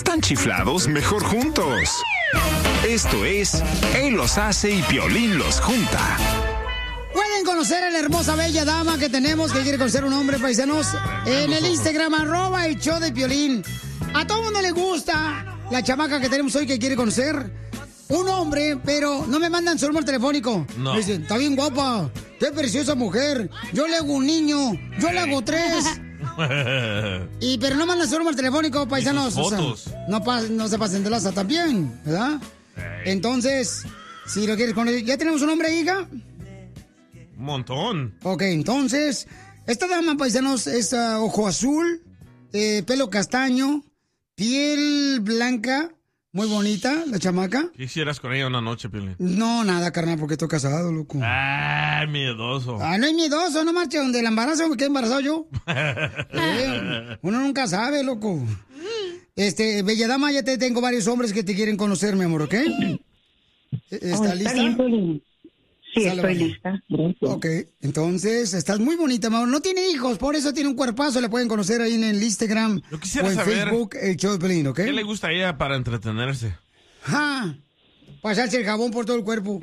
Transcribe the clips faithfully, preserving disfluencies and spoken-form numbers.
están chiflados, mejor juntos. Esto es Él los hace y Piolín los junta. Pueden conocer a la hermosa, bella dama que tenemos, que quiere conocer un hombre, paisanos, en el Instagram, arroba el show de Piolín. A todo mundo le gusta la chamaca que tenemos hoy que quiere conocer un hombre, pero no me mandan su número telefónico. No. Me dicen, está bien guapa, qué preciosa mujer, yo le hago un niño, yo le hago tres. Y pero no mandan su número telefónico, paisanos. O sea, no, pa- no se pasen de laza también, ¿verdad? Hey. Entonces, si lo quieres conocer, ¿ya tenemos un nombre, hija? Un montón. Ok, entonces, esta dama, paisanos, es uh, ojo azul, eh, pelo castaño, piel blanca, muy bonita, la chamaca. ¿Qué hicieras con ella una noche, Piolín? No, nada, carnal, porque estoy casado, loco. Ah, miedoso. Ah, no es miedoso, no marche, donde el embarazo me quedé embarazado yo. eh, uno nunca sabe, loco. Este, bella dama, ya te tengo varios hombres que te quieren conocer, mi amor, ¿ok? ¿Está oh, lista? Está bien, sí, Sale, estoy vaya. lista. Gracias. Ok, entonces estás muy bonita, mi amor. No tiene hijos, por eso tiene un cuerpazo. Le pueden conocer ahí en el Instagram Yo quisiera o en saber Facebook, el show de Piolín, ¿ok? ¿Qué le gusta a ella para entretenerse? ¡Ja! Pasarse el jabón por todo el cuerpo.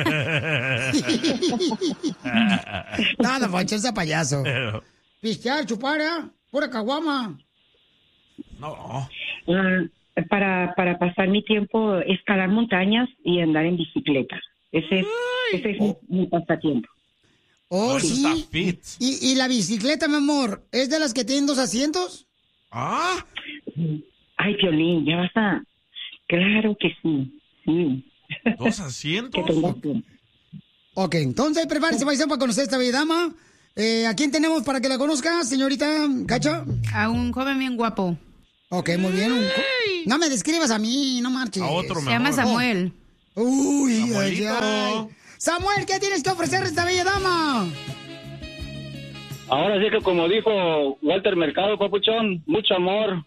Nada, Pancho, ese payaso. Pistear, chupar, ¿eh? Pura caguama. No. Uh, para, para pasar mi tiempo, escalar montañas y andar en bicicleta. Ese es, ese es oh. mi, mi pasatiempo. Oh, sí. ¿Y, ¿Y la bicicleta, mi amor, es de las que tienen dos asientos? Ah. Ay, Piolín, ya vas a... Claro que sí, sí. ¿Dos asientos? Ok, entonces prepárese, paisano, para conocer a esta bella dama. Eh, ¿A quién tenemos para que la conozca, señorita Cacha? A un joven bien guapo. Ok, muy bien. Un... No me describas a mí, no marches. A otro, Se llama Samuel. Oh. Uy, ay, ay. Samuel, ¿qué tienes que ofrecer a esta bella dama? Ahora sí que como dijo Walter Mercado, papuchón, mucho amor.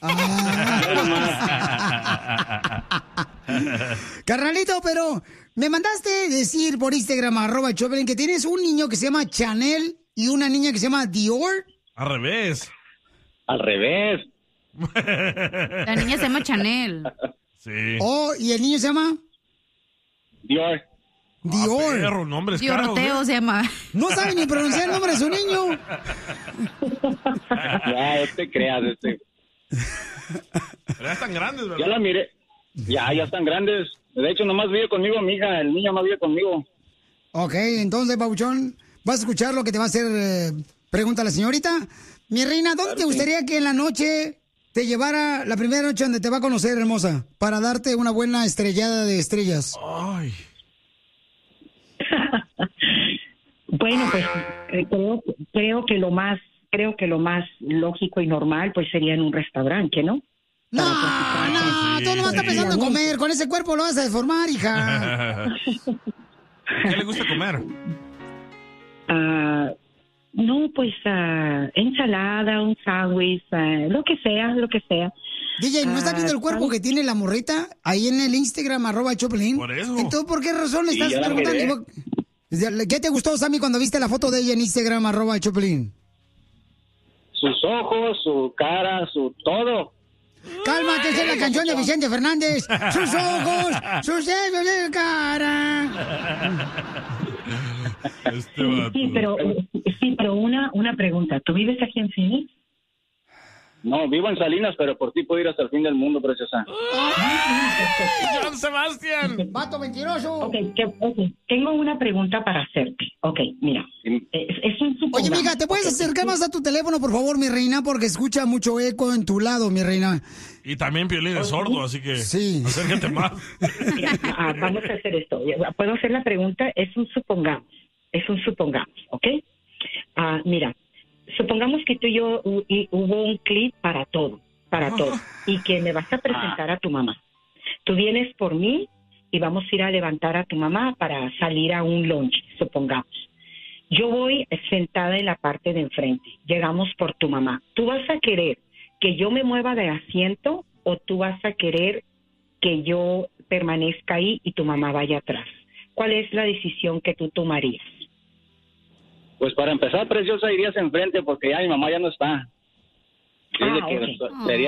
Ah. Carnalito, pero me mandaste decir por Instagram, arroba Choplin, que tienes un niño que se llama Chanel y una niña que se llama Dior. Al revés. Al revés. La niña se llama Chanel. Sí. Oh, ¿y el niño se llama? Dior. Dior. Ah, perro, nombres Dioroteo caros, ¿eh? se llama. No sabe ni pronunciar el nombre de su niño. Ya, no te creas, este. Pero ya están grandes, ¿verdad? Ya la miré. Ya, ya están grandes. De hecho, nomás vive conmigo mi hija. El niño no vive conmigo. Ok, entonces, Pabuchón, vas a escuchar lo que te va a hacer eh, pregunta la señorita. Mi reina, ¿dónde claro, te gustaría sí. que en la noche te llevara la primera noche donde te va a conocer, hermosa? Para darte una buena estrellada de estrellas. Ay. Bueno, pues eh, creo, creo que lo más creo que lo más lógico y normal pues sería en un restaurante, ¿no? No, no, sí, tú no vas a estar pensando en comer. Con ese cuerpo lo vas a deformar, hija. ¿Qué le gusta comer? Uh, no, pues uh, ensalada, un sándwich, uh, lo que sea, lo que sea. D J, ¿no estás viendo el cuerpo que tiene la morrita ahí en el Instagram, arroba Choplin? Por eso. Entonces, ¿por qué razón le estás sí, preguntando? ¿Qué te gustó, Sammy, cuando viste la foto de ella en Instagram, arroba Choplin? Sus ojos, su cara, su todo. Cálmate, esa es la canción de Vicente Fernández. Sus ojos, sus dedos de cara. Este vato. Sí, pero, sí, pero una, una pregunta. ¿Tú vives aquí en Phoenix? No, vivo en Salinas, pero por ti puedo ir hasta el fin del mundo, preciosa. ¡John Sebastián! ¡Vato mentiroso! Ok, que, okay. Tengo una pregunta para hacerte. Ok, mira. Es, es un supongamos. Oye, amiga, ¿te puedes okay. acercar más a tu teléfono, por favor, mi reina? Porque escucha mucho eco en tu lado, mi reina. Y también Piolín es sordo, así que sí. acércate más. Mira, ah, vamos a hacer esto. ¿Puedo hacer la pregunta? Es un supongamos. Es un supongamos, ¿ok? Ah, mira. Supongamos que tú y yo y hubo un clip para todo, para todo, y que me vas a presentar a tu mamá. Tú vienes por mí y vamos a ir a levantar a tu mamá para salir a un lunch, supongamos. Yo voy sentada en la parte de enfrente, llegamos por tu mamá. ¿Tú vas a querer que yo me mueva de asiento o tú vas a querer que yo permanezca ahí y tu mamá vaya atrás? ¿Cuál es la decisión que tú tomarías? Pues para empezar, preciosa, irías enfrente porque ya mi mamá ya no está. Ah, okay. Sería,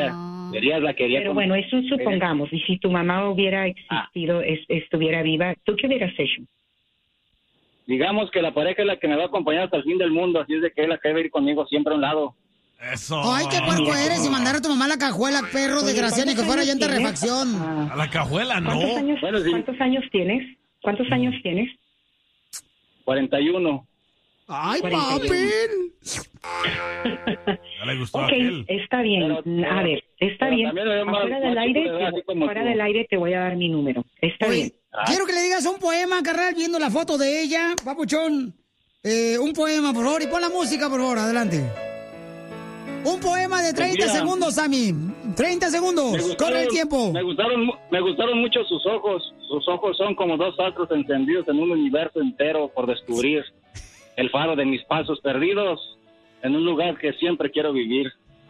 Serías la que quería. Pero con- bueno, eso supongamos. Y si tu mamá hubiera existido, es- estuviera viva, ¿tú qué hubieras hecho? Digamos que la pareja es la que me va a acompañar hasta el fin del mundo, así es de que es la que debe ir conmigo siempre a un lado. Eso. Ay, qué puerco eres y mandar a tu mamá a la cajuela, perro desgraciado, ni que fuera llanta de tienes? refacción. Ah, A la cajuela, no. ¿Cuántos años, Bueno, sí. ¿cuántos años tienes? ¿Cuántos años tienes? cuarenta y uno. Ay, cuarenta y uno. papi. Ya le gustó a Ok, aquel. está bien. Pero- pero- a ver, está pero bien. también me veo más- Fuera del más aire, chico de edad, te- así como fuera tú. del aire te voy a dar mi número. Está bien. Oye, quiero que le digas un poema, carnal, viendo la foto de ella, papuchón. Eh, un poema, por favor, y pon la música, por favor, adelante. Un poema de treinta mira. segundos, Sammy. treinta Me segundos. gustaron- Corre el tiempo. Me gustaron, mu- me gustaron mucho sus ojos. Sus ojos son como dos astros encendidos en un universo entero por descubrir. El faro de mis pasos perdidos en un lugar que siempre quiero vivir.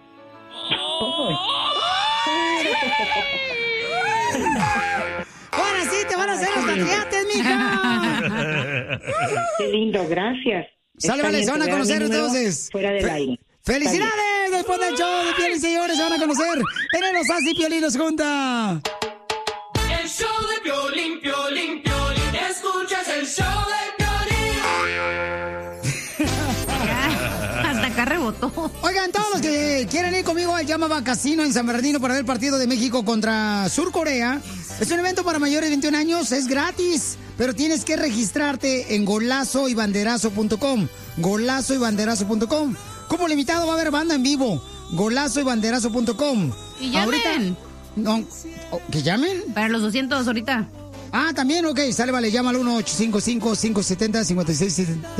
Ahora sí te van a hacer los taquiates, mija. Qué lindo, gracias. Sale, Está vale, bien, se van te a voy dar conocer mi número entonces. Fuera del Fe- aire. ¡Felicidades! Después del show de Piolín, señores, se van a conocer. En Los Así Piolín nos junta. El show de Piolín, Piolín, Piolín. Escuchas el show de Piolín. Hasta acá rebotó. Oigan, todos los que quieren ir conmigo al Llamaba Casino en San Bernardino para ver el partido de México contra Sur Corea, es un evento para mayores de veintiún años, es gratis, pero tienes que registrarte en golazo y banderazo punto com. golazo y banderazo punto com. Como limitado va a haber banda en vivo. golazo y banderazo punto com. Y llamen. No, oh, ¿que llamen? Para los doscientos ahorita. Ah, también, ok, sale, vale, llámalo uno ocho cinco cinco, cinco siete cero, cinco seis siete